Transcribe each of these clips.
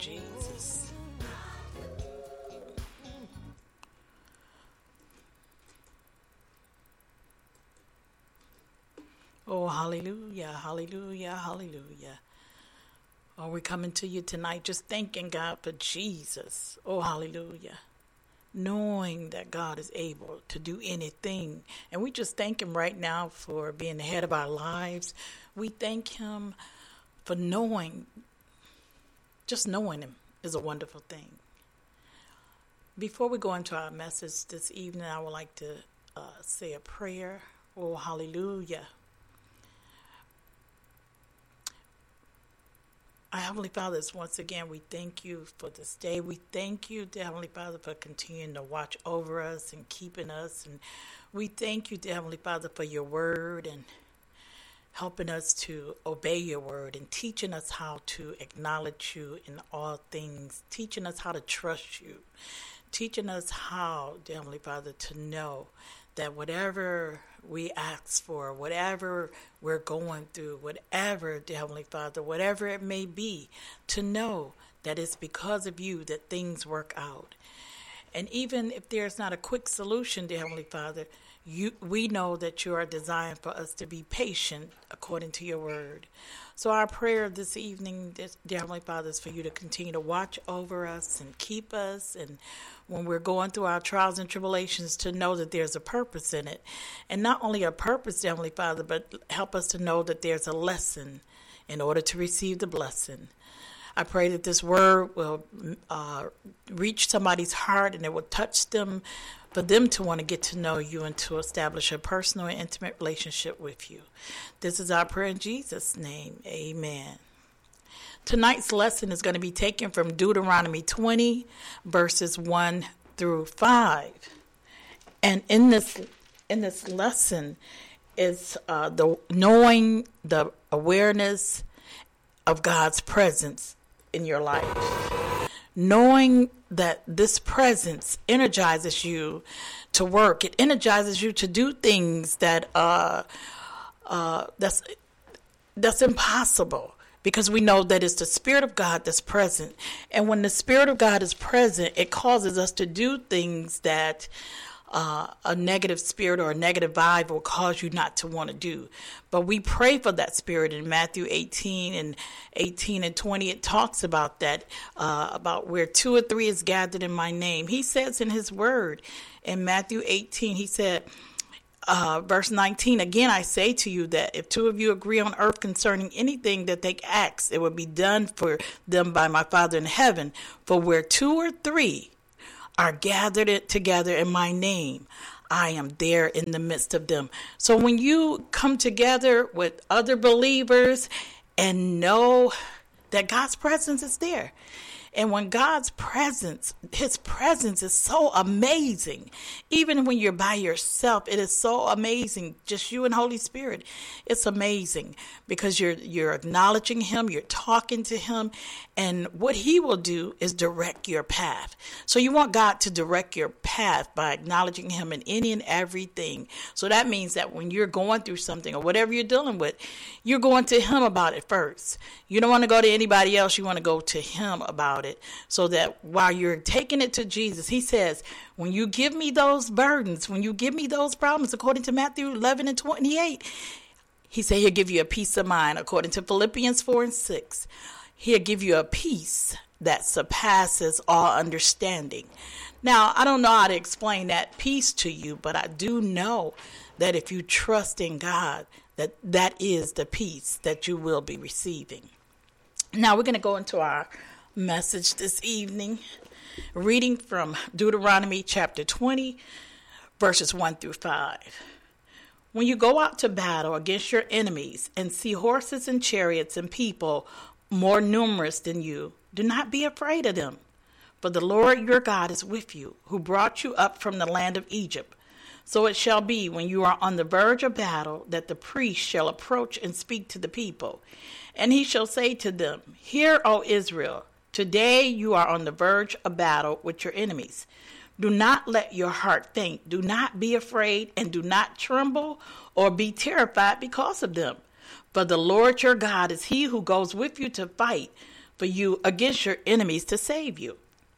Jesus. Oh, hallelujah, hallelujah, hallelujah. Oh, we're coming to you tonight just thanking God for Jesus. Oh, hallelujah. Knowing that God is able to do anything. And we just thank Him right now for being the head of our lives. We thank Him for knowing, just knowing Him is a wonderful thing. Before we go into our message this evening, I would like to say a prayer. Oh, hallelujah. Our Heavenly Father, once again, we thank you for this day. We thank you, dear Heavenly Father, for continuing to watch over us and keeping us. And we thank you, dear Heavenly Father, for your word and helping us to obey your word and teaching us how to acknowledge you in all things, teaching us how to trust you, teaching us how, dear Heavenly Father, to know that whatever we ask for, whatever we're going through, whatever, dear Heavenly Father, whatever it may be, to know that it's because of you that things work out. And even if there's not a quick solution, dear Heavenly Father, we know that you are designed for us to be patient according to your word. So our prayer this evening, dear Heavenly Father, is for you to continue to watch over us and keep us. And when we're going through our trials and tribulations, to know that there's a purpose in it. And not only a purpose, dear Heavenly Father, but help us to know that there's a lesson in order to receive the blessing. I pray that this word will reach somebody's heart and it will touch them, for them to want to get to know you and to establish a personal and intimate relationship with you. This is our prayer in Jesus' name. Amen. Tonight's lesson is going to be taken from Deuteronomy 20, verses 1 through 5. And in this lesson is the knowing the awareness of God's presence in your life. Knowing that this presence energizes you to work. It energizes you to do things that that's impossible, because we know that it's the Spirit of God that's present. And when the Spirit of God is present, it causes us to do things that a negative spirit or a negative vibe will cause you not to want to do. But we pray for that spirit in Matthew 18 and 20. It talks about that, about where 2 or 3 is gathered in my name. He says in his word in Matthew 18, he said, verse 19, again, I say to you that if 2 of you agree on earth concerning anything that they ask, it will be done for them by my Father in heaven. For where 2 or 3 are gathered together in my name, I am there in the midst of them. So when you come together with other believers and know that God's presence is there, and when God's presence, His presence is so amazing. Even when you're by yourself, it is so amazing. Just you and Holy Spirit. It's amazing because you're acknowledging Him, you're talking to Him, and what He will do is direct your path. So you want God to direct your path by acknowledging Him in any and everything. So that means that when you're going through something or whatever you're dealing with, you're going to Him about it first. You don't want to go to anybody else. You want to go to Him about it, so that while you're taking it to Jesus, He says, when you give me those burdens, when you give me those problems, according to Matthew 11 and 28, He said He'll give you a peace of mind. According to Philippians 4 and 6, He'll give you a peace that surpasses all understanding. Now, I don't know how to explain that peace to you, but I do know that if you trust in God, that is the peace that you will be receiving. Now, we're going to go into our message this evening, reading from Deuteronomy chapter 20, verses 1 through 5. When you go out to battle against your enemies and see horses and chariots and people more numerous than you, do not be afraid of them. For the Lord your God is with you, who brought you up from the land of Egypt. So it shall be, when you are on the verge of battle, that the priest shall approach and speak to the people. And he shall say to them, Hear, O Israel, today you are on the verge of battle with your enemies. Do not let your heart faint. Do not be afraid, and do not tremble or be terrified because of them. For the Lord your God is He who goes with you to fight. for you against your enemies to save you.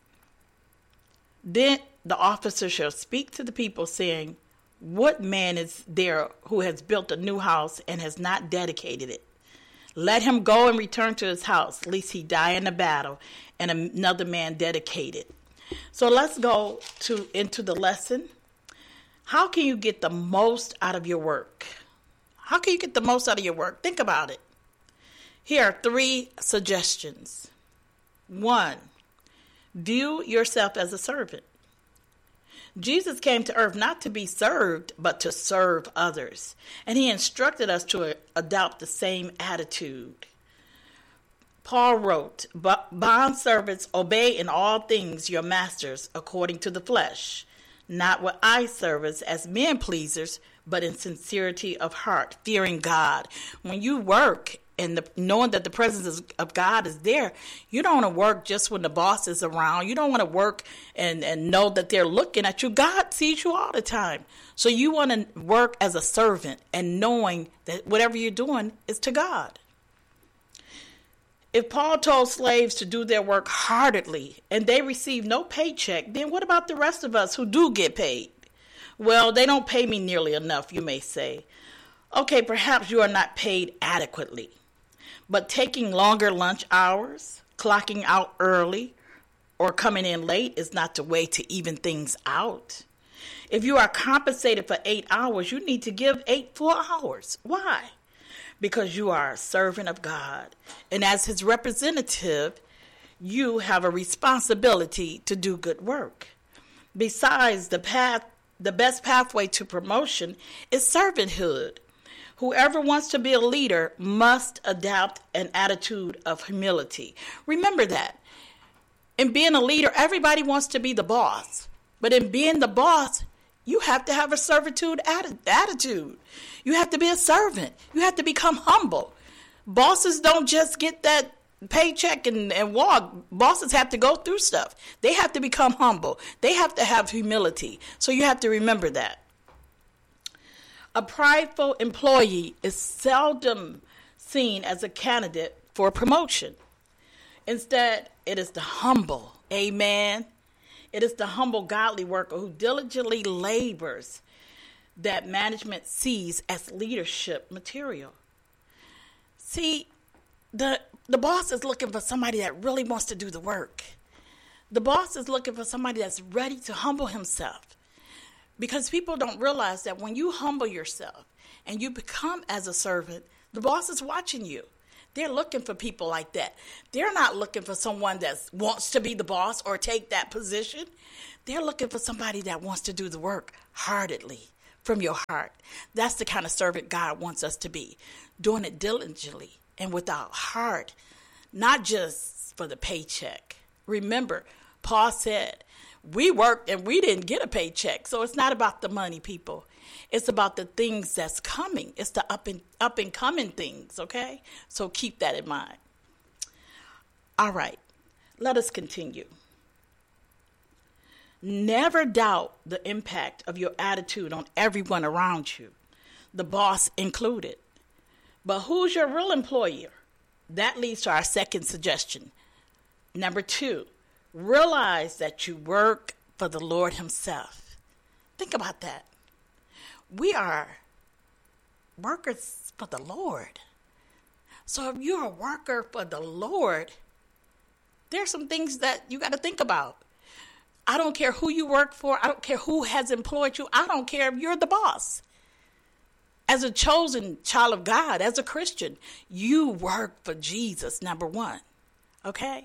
Then the officer shall speak to the people, saying, what man is there who has built a new house and has not dedicated it? Let him go and return to his house, lest he die in the battle, and another man dedicate it. So let's go into the lesson. How can you get the most out of your work? How can you get the most out of your work? Think about it. Here are 3 suggestions. 1, view yourself as a servant. Jesus came to earth not to be served, but to serve others. And he instructed us to adopt the same attitude. Paul wrote, bond servants, obey in all things your masters according to the flesh, not with eye service as men pleasers, but in sincerity of heart, fearing God. When you work and knowing that the presence of God is there, you don't want to work just when the boss is around. You don't want to work and know that they're looking at you. God sees you all the time. So you want to work as a servant and knowing that whatever you're doing is to God. If Paul told slaves to do their work heartedly and they receive no paycheck, then what about the rest of us who do get paid? Well, they don't pay me nearly enough, you may say. Okay, perhaps you are not paid adequately. But taking longer lunch hours, clocking out early, or coming in late is not the way to even things out. If you are compensated for 8 hours, you need to give 8 full hours. Why? Because you are a servant of God. And as his representative, you have a responsibility to do good work. Besides, the best pathway to promotion is servanthood. Whoever wants to be a leader must adopt an attitude of humility. Remember that. In being a leader, everybody wants to be the boss. But in being the boss, you have to have a servitude attitude. You have to be a servant. You have to become humble. Bosses don't just get that paycheck and walk. Bosses have to go through stuff. They have to become humble. They have to have humility. So you have to remember that. A prideful employee is seldom seen as a candidate for promotion. Instead, it is the humble, amen. It is the humble, godly worker who diligently labors that management sees as leadership material. See, the boss is looking for somebody that really wants to do the work. The boss is looking for somebody that's ready to humble himself. Because people don't realize that when you humble yourself and you become as a servant, the boss is watching you. They're looking for people like that. They're not looking for someone that wants to be the boss or take that position. They're looking for somebody that wants to do the work heartedly, from your heart. That's the kind of servant God wants us to be, doing it diligently and with our heart, not just for the paycheck. Remember, Paul said, we worked and we didn't get a paycheck. So it's not about the money, people. It's about the things that's coming. It's the up and coming things, okay? So keep that in mind. All right, let us continue. Never doubt the impact of your attitude on everyone around you, the boss included. But who's your real employer? That leads to our second suggestion. Number 2. Realize that you work for the Lord himself. Think about that. We are workers for the Lord. So if you're a worker for the Lord, there's some things that you got to think about. I don't care who you work for. I don't care who has employed you. I don't care if you're the boss. As a chosen child of God, as a Christian, you work for Jesus, number 1. Okay?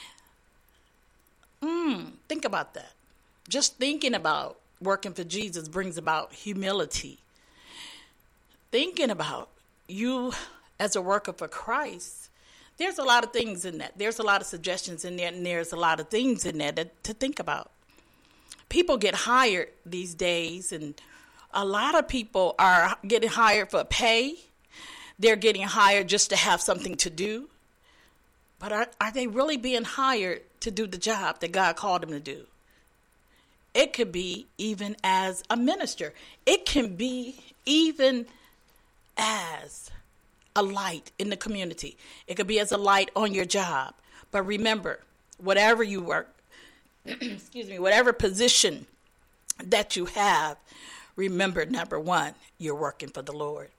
Think about that. Just thinking about working for Jesus brings about humility. Thinking about you as a worker for Christ, there's a lot of things in that. There's a lot of suggestions in there, and there's a lot of things in there to think about. People get hired these days, and a lot of people are getting hired for pay. They're getting hired just to have something to do. But are they really being hired to do the job that God called them to do? It could be even as a minister. It can be even as a light in the community. It could be as a light on your job. But remember, whatever you work, excuse me, whatever position that you have, remember, number one, you're working for the Lord.